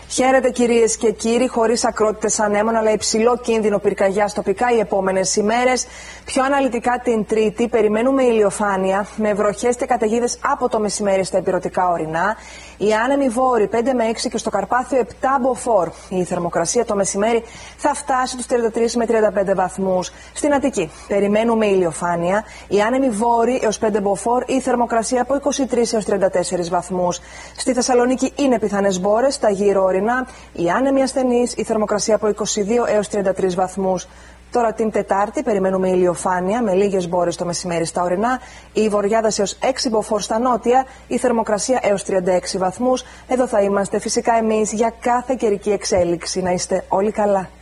Χαίρετε κυρίες και κύριοι, χωρίς ακρότητες ανέμων αλλά υψηλό κίνδυνο πυρκαγιάς τοπικά οι επόμενες ημέρες. Πιο αναλυτικά την Τρίτη περιμένουμε ηλιοφάνεια με βροχές και καταιγίδες από το μεσημέρι στα ηπειρωτικά ορεινά. Οι άνεμοι βόρειοι 5 με 6 και στο Καρπάθιο 7 μποφόρ. Η θερμοκρασία το μεσημέρι θα φτάσει τους 33 με 35 βαθμούς. Στην Αττική περιμένουμε ηλιοφάνεια. Οι άνεμοι βόρειοι έως 5 μποφόρ. Η θερμοκρασία από 23 έως 34 βαθμούς. Στη Θεσσαλονίκη είναι πιθανές μπόρες στα γύρω ορεινά. Οι άνεμοι ασθενείς. Η θερμοκρασία από 22 έως 33 βαθμούς. Τώρα την Τετάρτη περιμένουμε ηλιοφάνεια με λίγες μπόρες το μεσημέρι στα ορεινά. Η Βορειάδας έως 6 μποφόρ στα νότια. Η θερμοκρασία έως 36 βαθμούς. Εδώ θα είμαστε φυσικά εμείς για κάθε καιρική εξέλιξη. Να είστε όλοι καλά.